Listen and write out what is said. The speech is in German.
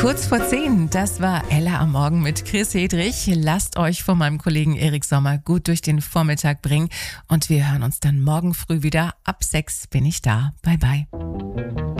Kurz vor 10, das war Ella am Morgen mit Chris Hedrich. Lasst euch von meinem Kollegen Erik Sommer gut durch den Vormittag bringen und wir hören uns dann morgen früh wieder. Ab 6 bin ich da. Bye bye.